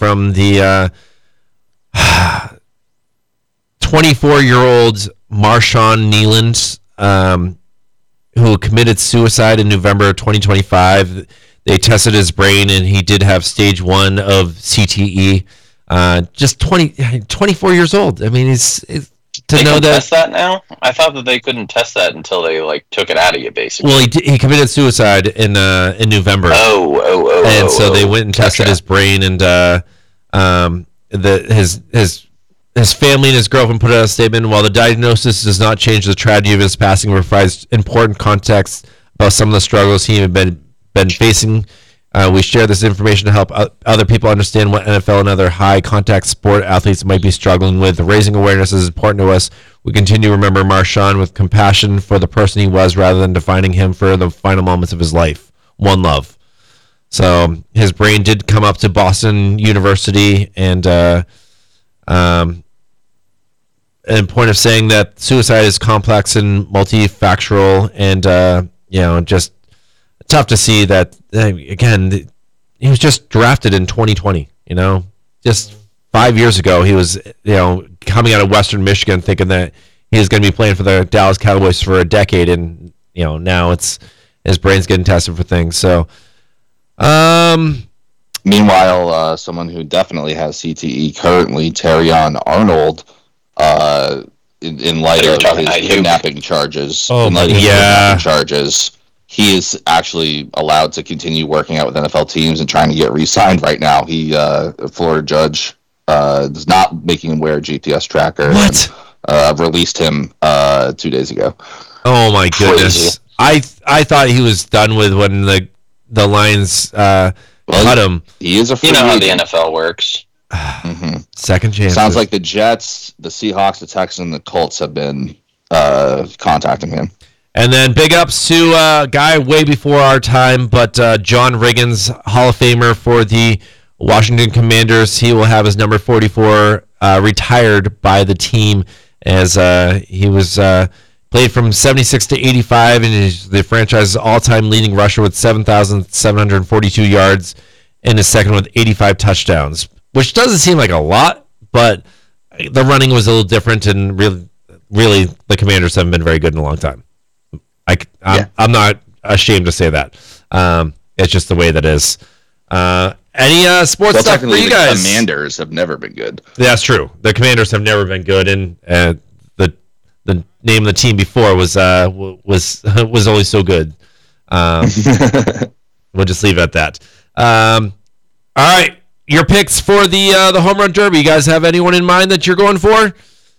from the 24-year-old Marshawn Nealand, who committed suicide in November of 2025. They tested his brain, and he did have stage 1 of CTE. Just 24 years old. I mean, it's to they know can that. Test that now? I thought that they couldn't test that until they took it out of you, basically. Well, he committed suicide in November. And so they went and tested his brain, and his family and his girlfriend put out a statement. While the diagnosis does not change the tragedy of his passing, it provides important context about some of the struggles he had been facing. We share this information to help other people understand what NFL and other high-contact sport athletes might be struggling with. Raising awareness is important to us. We continue to remember Marshawn with compassion for the person he was rather than defining him for the final moments of his life. One love. So his brain did come up to Boston University, and point of saying that suicide is complex and multifactorial, and just tough to see that, again, he was just drafted in 2020, just 5 years ago. He was, coming out of Western Michigan thinking that he was going to be playing for the Dallas Cowboys for a decade. And, now it's his brain's getting tested for things. So, meanwhile, someone who definitely has CTE currently, Terrion Arnold, in light of his kidnapping charges, he is actually allowed to continue working out with NFL teams and trying to get re-signed right now. A Florida judge is not making him wear a GPS tracker. What? And, released him 2 days ago. Oh my goodness! I thought he was done with when the Lions cut him. He is a free how the NFL works. Mm-hmm. Second chance. Sounds like the Jets, the Seahawks, the Texans, and the Colts have been contacting him. And then big ups to a guy way before our time, but John Riggins, Hall of Famer for the Washington Commanders. He will have his number 44 retired by the team, as he was played from 76 to 85, and is the franchise's all-time leading rusher with 7,742 yards, and his second with 85 touchdowns, which doesn't seem like a lot, but the running was a little different, and really the Commanders haven't been very good in a long time. I'm not ashamed to say that. It's just the way that is. Any sports stuff for you guys? The Commanders have never been good. That's true. The Commanders have never been good, and the name of the team before was always so good. We'll just leave it at that. All right, your picks for the home run derby. You guys have anyone in mind that you're going for?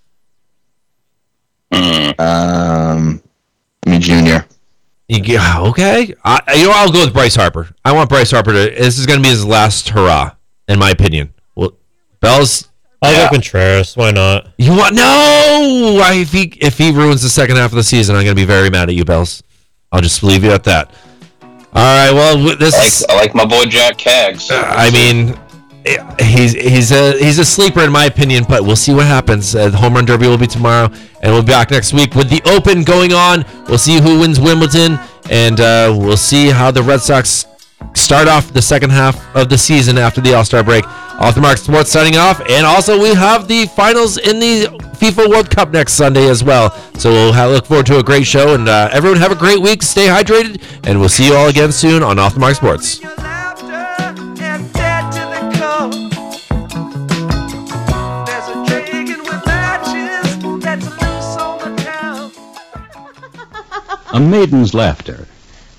Junior. Okay. I'll go with Bryce Harper. I want Bryce Harper to. This is going to be his last hurrah, in my opinion. Well, Bells. I'll go Contreras. Why not? You want no? If he ruins the second half of the season, I'm going to be very mad at you, Bells. I'll just leave you at that. All right. Well, I like my boy Jack Kaggs. I mean, he's a sleeper in my opinion, but we'll see what happens. The home run derby will be tomorrow, and we'll be back next week with the Open going on. We'll see who wins Wimbledon, and we'll see how the Red Sox start off the second half of the season after the All-Star break. Off the Mark Sports signing off, and also we have the finals in the FIFA World Cup next Sunday as well. So we'll look forward to a great show, and everyone have a great week. Stay hydrated, and we'll see you all again soon on Off the Mark Sports. A maiden's laughter.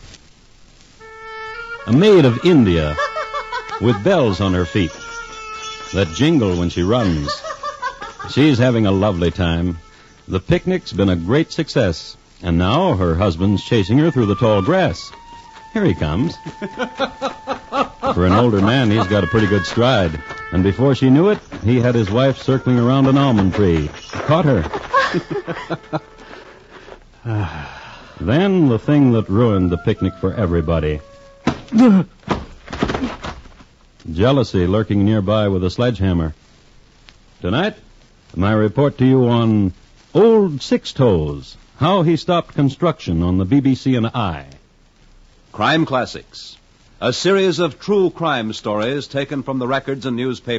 A maid of India with bells on her feet that jingle when she runs. She's having a lovely time. The picnic's been a great success, and now her husband's chasing her through the tall grass. Here he comes. For an older man, he's got a pretty good stride. And before she knew it, he had his wife circling around an almond tree. Caught her. Then the thing that ruined the picnic for everybody. Jealousy lurking nearby with a sledgehammer. Tonight, my report to you on Old Six Toes, how he stopped construction on the BBC and I. Crime Classics, a series of true crime stories taken from the records and newspapers